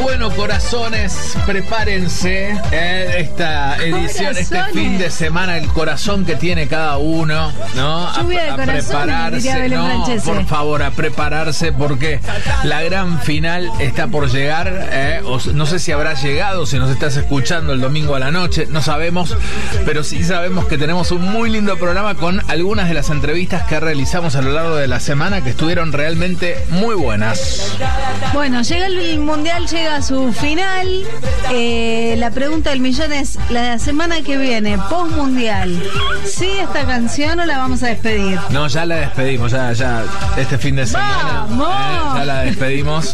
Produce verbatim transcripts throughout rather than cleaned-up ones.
Bueno, corazones, prepárense eh, esta edición, Corazones. este fin de semana, el corazón que tiene cada uno, ¿no? A, Lluvia de a corazones, diría prepararse, Belén no, Francese. por favor, a prepararse porque la gran final está por llegar. Eh, o, no sé si habrá llegado, si nos estás escuchando el domingo a la noche, no sabemos, pero sí sabemos que tenemos un muy lindo programa con algunas de las entrevistas que realizamos a lo largo de la semana que estuvieron realmente muy buenas. Bueno, llega el Mundial, llega a su final. Eh, la pregunta del millón es, la semana que viene, post-mundial, ¿sigue esta canción o la vamos a despedir? No, ya la despedimos, ya, ya, este fin de semana. ¡Vamos! eh, ya la despedimos.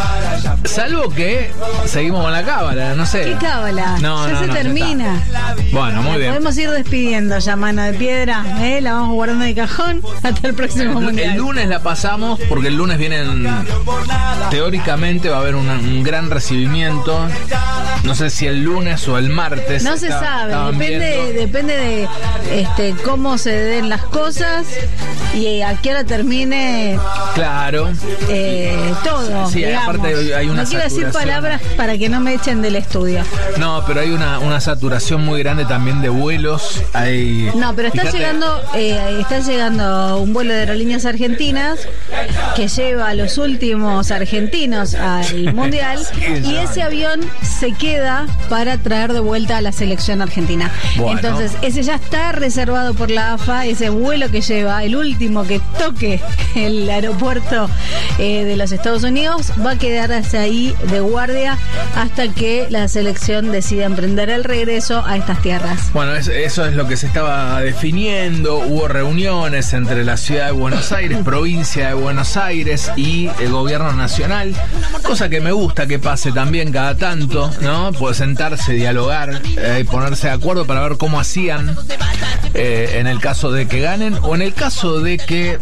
Salvo que seguimos con la cábala, no sé. ¿Qué cábala? No, ya no, se no, ya termina. Bueno, muy bien. Podemos ir despidiendo ya, mano de piedra. ¿eh? La vamos guardando en el cajón hasta el próximo Mundial. El lunes la pasamos porque el lunes vienen, teóricamente va a haber una, un gran recibimiento. No sé si el lunes o el martes. No se Está- sabe, estaban depende, viendo. depende de este, cómo se den las cosas y a qué hora termine Claro. eh, todo. Sí, digamos. aparte hay una no quiero decir saturación. palabras para que no me echen del estudio. No, pero hay una, una saturación muy grande también de vuelos. Hay, No, pero está fíjate, llegando, eh, está llegando un vuelo de aerolíneas argentinas que lleva a los últimos argentinos al mundial y ese avión se queda para traer de vuelta a la selección argentina. Bueno. Entonces, ese ya está reservado por la A F A, ese vuelo que lleva, el último que toque el aeropuerto eh, de los Estados Unidos, va a quedarse ahí de guardia hasta que la selección decida emprender el regreso a estas tierras. Bueno, es- eso es lo que se estaba definiendo. Hubo reuniones entre la ciudad de Buenos Aires, provincia de Buenos Aires y el gobierno nacional, cosa que me gusta que pase también cada tanto, ¿no? Puede sentarse, dialogar, eh, y ponerse de acuerdo para ver cómo hacían eh, en el caso de que ganen o en el caso de que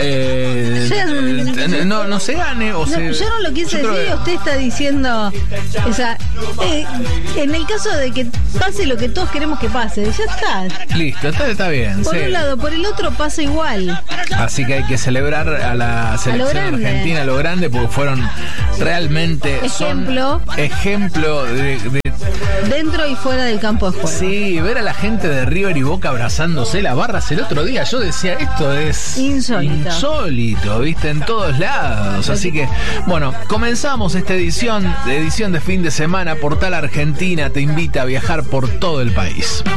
eh, Yo- no, no se gane o No, se... yo no lo quise yo creo decir, que- usted está diciendo, o sea, eh, en el caso de que pase lo que todos queremos que pase, ya está. Listo, está, está bien. Por sí. un lado, por el otro pasa igual. Así que hay que celebrar a la selección grande. argentina a lo grande porque fueron realmente son Ejemplo. ejemplo de, de- Dentro y fuera del campo de juego. sí, ver a la gente de River y Boca abrazándose las barras el otro día. Yo decía, esto es Insólito. insólito, viste, en todos lados. Así que, bueno, comenzamos esta edición, edición de fin de semana. Portal Argentina te invita a viajar por todo el país.